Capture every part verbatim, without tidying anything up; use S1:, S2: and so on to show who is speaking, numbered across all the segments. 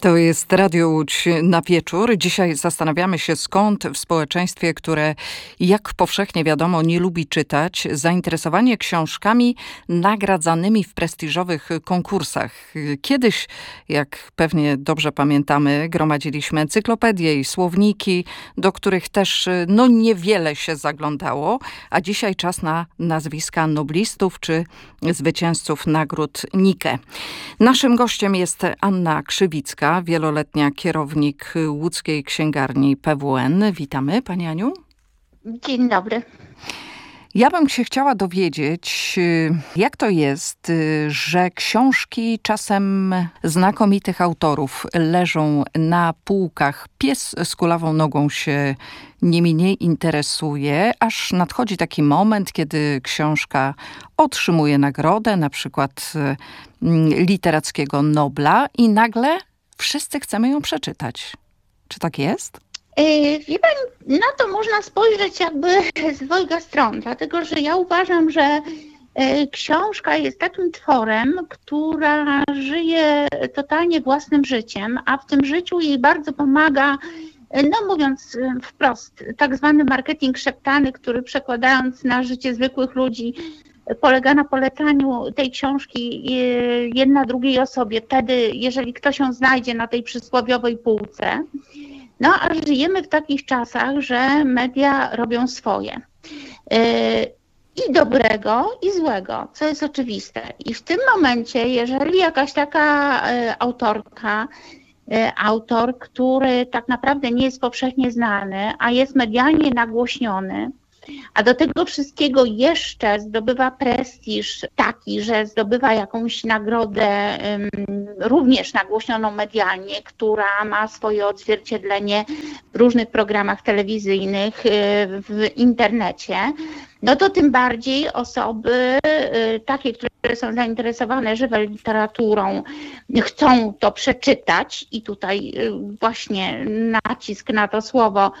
S1: To jest Radio Łódź na wieczór. Dzisiaj zastanawiamy się, skąd w społeczeństwie, które, jak powszechnie wiadomo, nie lubi czytać, zainteresowanie książkami nagradzanymi w prestiżowych konkursach. Kiedyś, jak pewnie dobrze pamiętamy, gromadziliśmy encyklopedie i słowniki, do których też no, niewiele się zaglądało, a dzisiaj czas na nazwiska noblistów czy zwycięzców nagród Nike. Naszym gościem jest Anna Krzywicka, wieloletnia kierownik łódzkiej księgarni P W N. Witamy, pani Aniu.
S2: Dzień dobry.
S1: Ja bym się chciała dowiedzieć, jak to jest, że książki czasem znakomitych autorów leżą na półkach. Pies z kulawą nogą się nimi nie interesuje, aż nadchodzi taki moment, kiedy książka otrzymuje nagrodę, na przykład literackiego Nobla i nagle wszyscy chcemy ją przeczytać. Czy tak jest?
S2: Wie pani, na to można spojrzeć jakby z dwojga stron, dlatego że ja uważam, że książka jest takim tworem, która żyje totalnie własnym życiem, a w tym życiu jej bardzo pomaga, no mówiąc wprost, tak zwany marketing szeptany, który przekładając na życie zwykłych ludzi polega na polecaniu tej książki jedna drugiej osobie, wtedy jeżeli ktoś ją znajdzie na tej przysłowiowej półce. No a żyjemy w takich czasach, że media robią swoje. I dobrego, i złego, co jest oczywiste. I w tym momencie, jeżeli jakaś taka autorka, autor, który tak naprawdę nie jest powszechnie znany, a jest medialnie nagłośniony, a do tego wszystkiego jeszcze zdobywa prestiż taki, że zdobywa jakąś nagrodę um, również nagłośnioną medialnie, która ma swoje odzwierciedlenie w różnych programach telewizyjnych, w internecie, no to tym bardziej osoby takie, które są zainteresowane żywą literaturą, chcą to przeczytać i tutaj właśnie nacisk na to słowo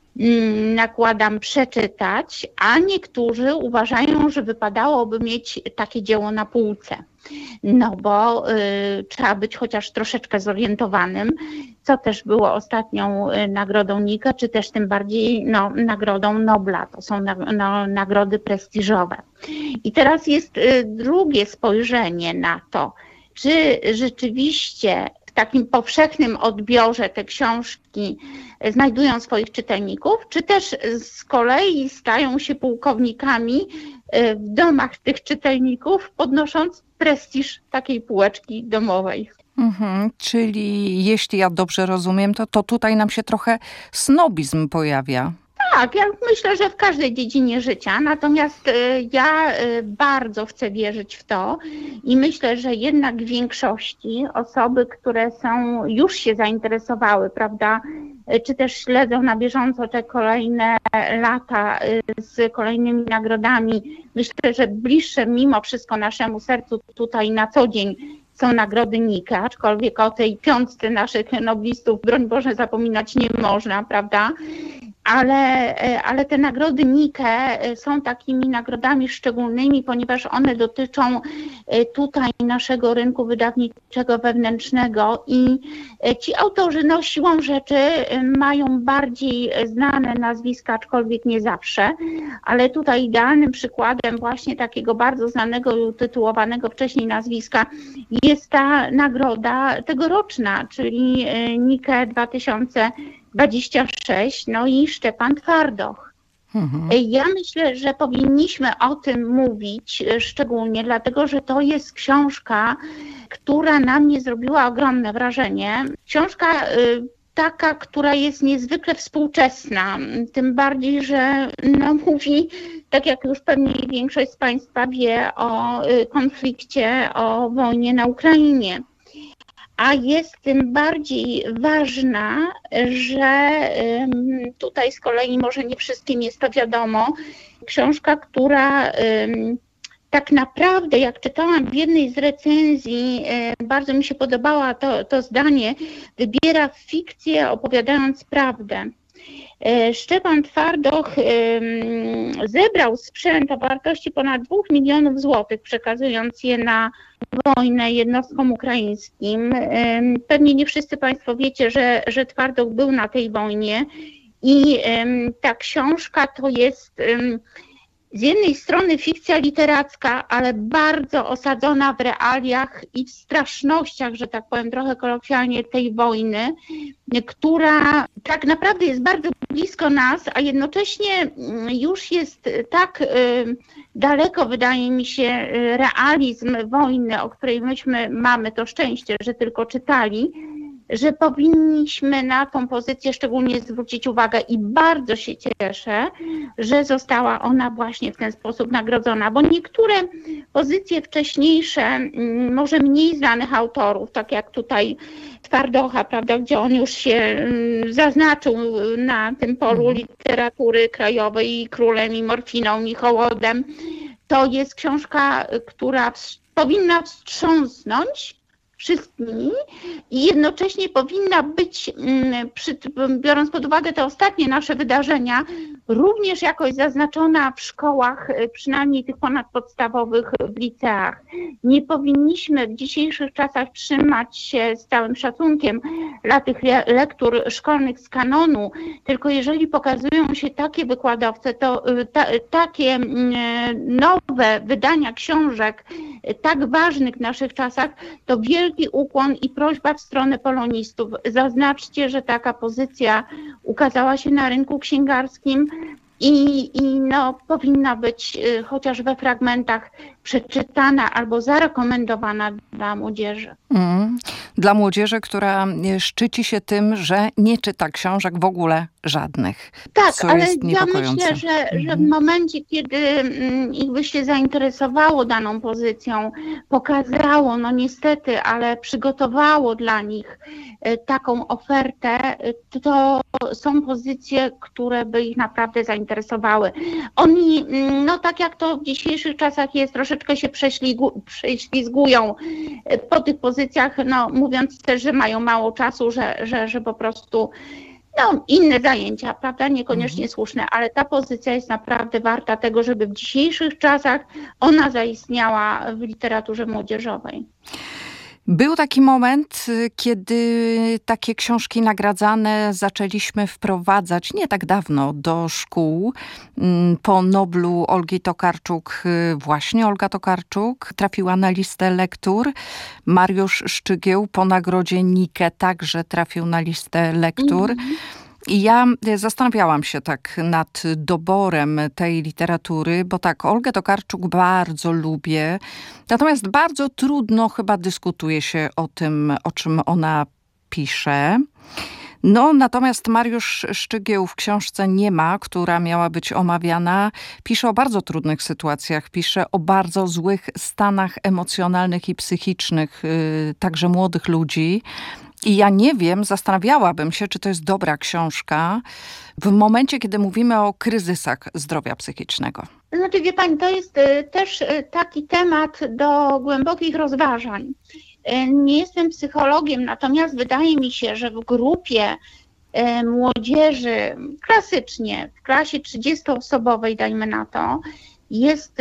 S2: nakładam przeczytać, a niektórzy uważają, że wypadałoby mieć takie dzieło na półce. No bo y, trzeba być chociaż troszeczkę zorientowanym, co też było ostatnią y, nagrodą Nike, czy też tym bardziej no, nagrodą Nobla. To są na, no, nagrody prestiżowe. I teraz jest y, drugie spojrzenie na to, czy rzeczywiście w takim powszechnym odbiorze te książki znajdują swoich czytelników, czy też z kolei stają się pułkownikami w domach tych czytelników, podnosząc prestiż takiej półeczki domowej.
S1: Mhm, czyli jeśli ja dobrze rozumiem, to, to tutaj nam się trochę snobizm pojawia.
S2: Tak, ja myślę, że w każdej dziedzinie życia, natomiast ja bardzo chcę wierzyć w to i myślę, że jednak w większości osoby, które są, już się zainteresowały, prawda, czy też śledzą na bieżąco te kolejne lata z kolejnymi nagrodami, myślę, że bliższe mimo wszystko naszemu sercu tutaj na co dzień są nagrody Nike, aczkolwiek o tej piątce naszych noblistów, broń Boże, zapominać nie można, prawda? Ale, ale te nagrody Nike są takimi nagrodami szczególnymi, ponieważ one dotyczą tutaj naszego rynku wydawniczego wewnętrznego i ci autorzy no, siłą rzeczy mają bardziej znane nazwiska, aczkolwiek nie zawsze, ale tutaj idealnym przykładem właśnie takiego bardzo znanego i utytułowanego wcześniej nazwiska jest ta nagroda tegoroczna, czyli Nike dwa tysiące dwadzieścia sześć, no i Szczepan Twardoch. Mhm. Ja myślę, że powinniśmy o tym mówić szczególnie, dlatego że to jest książka, która na mnie zrobiła ogromne wrażenie. Książka taka, która jest niezwykle współczesna, tym bardziej, że no, mówi, tak jak już pewnie większość z Państwa wie, o konflikcie, o wojnie na Ukrainie. A jest tym bardziej ważna, że tutaj z kolei może nie wszystkim jest to wiadomo, książka, która tak naprawdę, jak czytałam w jednej z recenzji, bardzo mi się podobało to, to zdanie, wybiera fikcję opowiadając prawdę. Szczepan Twardoch zebrał sprzęt o wartości ponad dwóch milionów złotych, przekazując je na wojnę jednostkom ukraińskim. Pewnie nie wszyscy Państwo wiecie, że, że Twardoch był na tej wojnie i ta książka to jest z jednej strony fikcja literacka, ale bardzo osadzona w realiach i w strasznościach, że tak powiem trochę kolokwialnie, tej wojny, która tak naprawdę jest bardzo blisko nas, a jednocześnie już jest tak daleko, wydaje mi się, realizm wojny, o której myśmy mamy to szczęście, że tylko czytali, że powinniśmy na tą pozycję szczególnie zwrócić uwagę i bardzo się cieszę, że została ona właśnie w ten sposób nagrodzona, bo niektóre pozycje wcześniejsze, może mniej znanych autorów, tak jak tutaj Twardocha, prawda, gdzie on już się zaznaczył na tym polu literatury krajowej i królem, i morfiną, i hołodem, to jest książka, która powinna wstrząsnąć wszystkimi i jednocześnie powinna być, biorąc pod uwagę te ostatnie nasze wydarzenia, również jakoś zaznaczona w szkołach, przynajmniej tych ponadpodstawowych, w liceach. Nie powinniśmy w dzisiejszych czasach trzymać się z całym szacunkiem dla tych lektur szkolnych z kanonu, tylko jeżeli pokazują się takie wykładowce, to ta, takie nowe wydania książek, tak ważnych w naszych czasach, to wielki ukłon i prośba w stronę polonistów. Zaznaczcie, że taka pozycja ukazała się na rynku księgarskim i, i no, powinna być y, chociaż we fragmentach przeczytana albo zarekomendowana dla młodzieży. Mm.
S1: Dla młodzieży, która szczyci się tym, że nie czyta książek w ogóle żadnych.
S2: Tak, ale ja myślę, że, że w momencie, kiedy ich by się zainteresowało daną pozycją, pokazało, no niestety, ale przygotowało dla nich taką ofertę, to są pozycje, które by ich naprawdę zainteresowały. Oni, no tak jak to w dzisiejszych czasach jest, troszeczkę się prześligu, prześlizgują po tych pozycjach, no mówiąc też, że mają mało czasu, że, że, że po prostu no, inne zajęcia, prawda, niekoniecznie mhm. słuszne, ale ta pozycja jest naprawdę warta tego, żeby w dzisiejszych czasach ona zaistniała w literaturze młodzieżowej.
S1: Był taki moment, kiedy takie książki nagradzane zaczęliśmy wprowadzać nie tak dawno do szkół. Po Noblu Olgi Tokarczuk, właśnie Olga Tokarczuk trafiła na listę lektur. Mariusz Szczygieł po nagrodzie Nike także trafił na listę lektur. Mm-hmm. I ja zastanawiałam się tak nad doborem tej literatury, bo tak, Olgę Tokarczuk bardzo lubię, natomiast bardzo trudno chyba dyskutuje się o tym, o czym ona pisze. No, natomiast Mariusz Szczygieł w książce Nie ma, która miała być omawiana, pisze o bardzo trudnych sytuacjach, pisze o bardzo złych stanach emocjonalnych i psychicznych, yy, także młodych ludzi. I ja nie wiem, zastanawiałabym się, czy to jest dobra książka w momencie, kiedy mówimy o kryzysach zdrowia psychicznego.
S2: Znaczy, wie pani, to jest też taki temat do głębokich rozważań. Nie jestem psychologiem, natomiast wydaje mi się, że w grupie młodzieży, klasycznie w klasie trzydziestoosobowej, dajmy na to, jest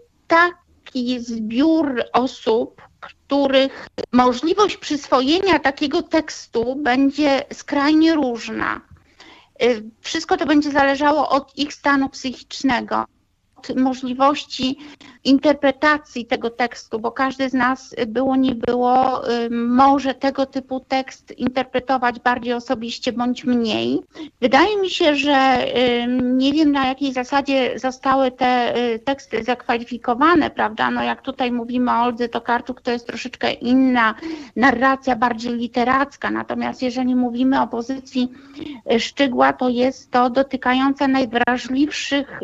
S2: taki zbiór osób, których możliwość przyswojenia takiego tekstu będzie skrajnie różna. Wszystko to będzie zależało od ich stanu psychicznego, od możliwości interpretacji tego tekstu, bo każdy z nas, było nie było, może tego typu tekst interpretować bardziej osobiście bądź mniej. Wydaje mi się, że nie wiem, na jakiej zasadzie zostały te teksty zakwalifikowane, prawda? No jak tutaj mówimy o Oldze Tokarczuk, to jest troszeczkę inna narracja, bardziej literacka, natomiast jeżeli mówimy o pozycji Szczygła, to jest to dotykające najwrażliwszych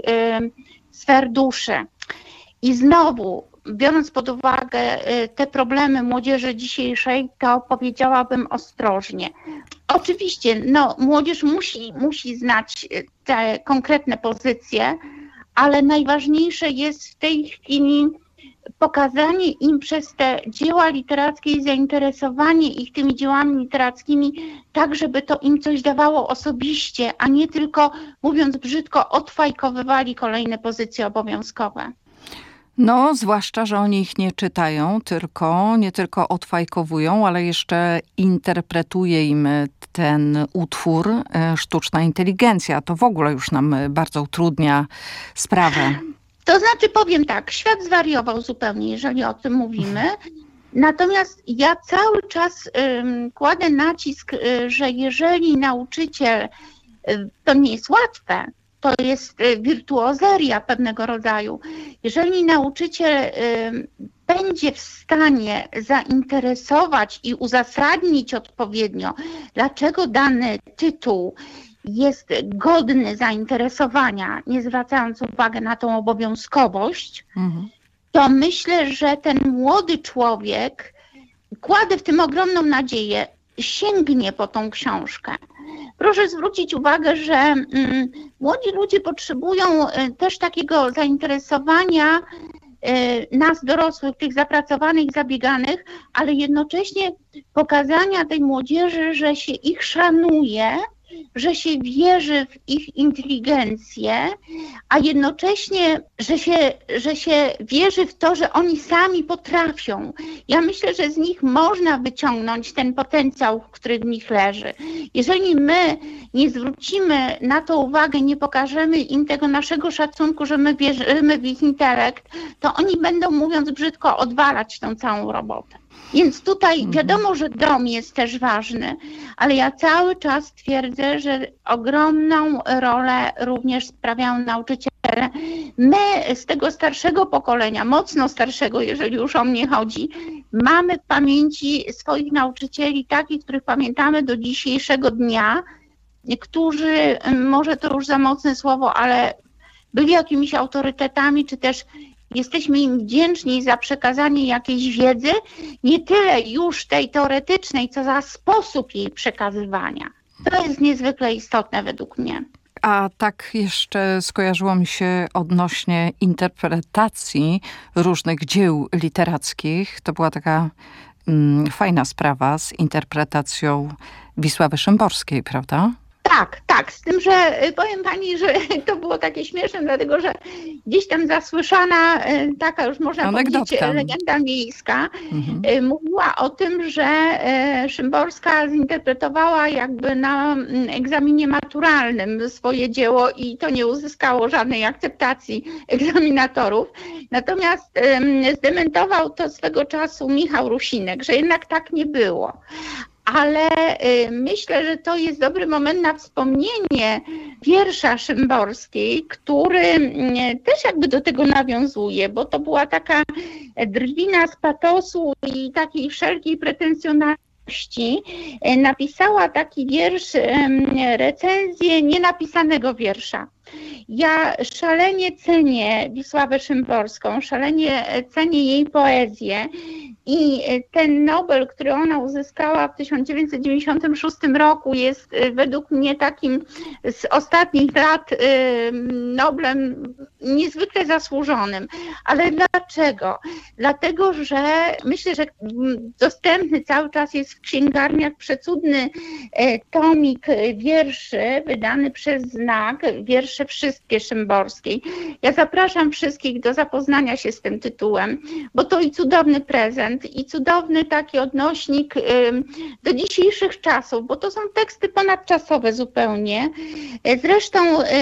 S2: sfer duszy. I znowu, biorąc pod uwagę te problemy młodzieży dzisiejszej, to powiedziałabym ostrożnie. Oczywiście, no, młodzież musi, musi znać te konkretne pozycje, ale najważniejsze jest w tej chwili pokazanie im przez te dzieła literackie i zainteresowanie ich tymi dziełami literackimi, tak żeby to im coś dawało osobiście, a nie tylko, mówiąc brzydko, odfajkowywali kolejne pozycje obowiązkowe.
S1: No, zwłaszcza, że oni ich nie czytają, tylko nie tylko odfajkowują, ale jeszcze interpretuje im ten utwór sztuczna inteligencja. To w ogóle już nam bardzo utrudnia sprawę.
S2: To znaczy, powiem tak, świat zwariował zupełnie, jeżeli o tym mówimy. Natomiast ja cały czas um, kładę nacisk, y, że jeżeli nauczyciel, y, to nie jest łatwe, to jest y, wirtuozeria pewnego rodzaju. Jeżeli nauczyciel y, będzie w stanie zainteresować i uzasadnić odpowiednio, dlaczego dany tytuł jest godny zainteresowania, nie zwracając uwagi na tą obowiązkowość, mhm. to myślę, że ten młody człowiek, kładę w tym ogromną nadzieję, sięgnie po tą książkę. Proszę zwrócić uwagę, że mm, młodzi ludzie potrzebują y, też takiego zainteresowania y, nas dorosłych, tych zapracowanych, zabieganych, ale jednocześnie pokazania tej młodzieży, że się ich szanuje, że się wierzy w ich inteligencję, a jednocześnie, że się, że się wierzy w to, że oni sami potrafią. Ja myślę, że z nich można wyciągnąć ten potencjał, który w nich leży. Jeżeli my nie zwrócimy na to uwagę, nie pokażemy im tego naszego szacunku, że my wierzymy w ich intelekt, to oni będą, mówiąc brzydko, odwalać tą całą robotę. Więc tutaj wiadomo, że dom jest też ważny, ale ja cały czas twierdzę, że ogromną rolę również sprawiają nauczyciele. My z tego starszego pokolenia, mocno starszego, jeżeli już o mnie chodzi, mamy w pamięci swoich nauczycieli, takich, których pamiętamy do dzisiejszego dnia, którzy, może to już za mocne słowo, ale byli jakimiś autorytetami, czy też jesteśmy im wdzięczni za przekazanie jakiejś wiedzy, nie tyle już tej teoretycznej, co za sposób jej przekazywania. To jest niezwykle istotne według mnie.
S1: A tak jeszcze skojarzyło mi się odnośnie interpretacji różnych dzieł literackich. To była taka mm, fajna sprawa z interpretacją Wisławy Szymborskiej, prawda?
S2: Tak, tak, z tym, że powiem pani, że to było takie śmieszne, dlatego że gdzieś tam zasłyszana, taka już można Anegdotka. powiedzieć, legenda miejska, mhm. mówiła o tym, że Szymborska zinterpretowała jakby na egzaminie maturalnym swoje dzieło i to nie uzyskało żadnej akceptacji egzaminatorów. Natomiast zdementował to swego czasu Michał Rusinek, że jednak tak nie było. Ale myślę, że to jest dobry moment na wspomnienie wiersza Szymborskiej, który też jakby do tego nawiązuje, bo to była taka drwina z patosu i takiej wszelkiej pretensjonalności. Napisała taki wiersz, recenzję nienapisanego wiersza. Ja szalenie cenię Wisławę Szymborską, szalenie cenię jej poezję i ten Nobel, który ona uzyskała w tysiąc dziewięćset dziewięćdziesiątym szóstym roku, jest według mnie takim z ostatnich lat Noblem niezwykle zasłużonym. Ale dlaczego? Dlatego, że myślę, że dostępny cały czas jest w księgarniach przecudny tomik wierszy wydany przez Znak, wiersze wszystkie Szymborskiej. Ja zapraszam wszystkich do zapoznania się z tym tytułem, bo to i cudowny prezent, i cudowny taki odnośnik do dzisiejszych czasów, bo to są teksty ponadczasowe zupełnie. Zresztą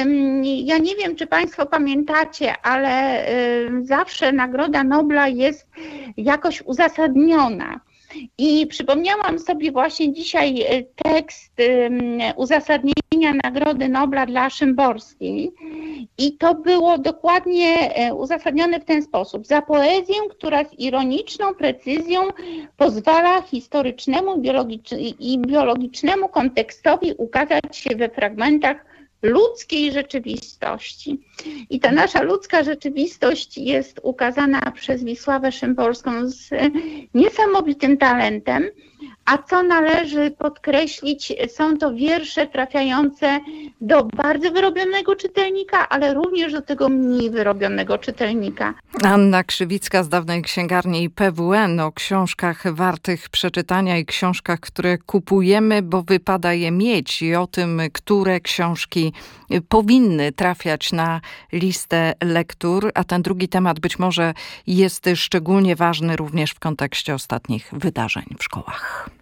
S2: ja nie wiem, czy Państwo pamiętacie, ale zawsze Nagroda Nobla jest jakoś uzasadniona. I przypomniałam sobie właśnie dzisiaj tekst uzasadnienia Nagrody Nobla dla Szymborskiej i to było dokładnie uzasadnione w ten sposób. Za poezję, która z ironiczną precyzją pozwala historycznemu i biologicznemu kontekstowi ukazać się we fragmentach ludzkiej rzeczywistości. I ta nasza ludzka rzeczywistość jest ukazana przez Wisławę Szymborską z niesamowitym talentem, A co należy podkreślić, są to wiersze trafiające do bardzo wyrobionego czytelnika, ale również do tego mniej wyrobionego czytelnika.
S1: Anna Krzywicka z dawnej księgarni P W N o książkach wartych przeczytania i książkach, które kupujemy, bo wypada je mieć, i o tym, które książki powinny trafiać na listę lektur. A ten drugi temat być może jest szczególnie ważny również w kontekście ostatnich wydarzeń w szkołach.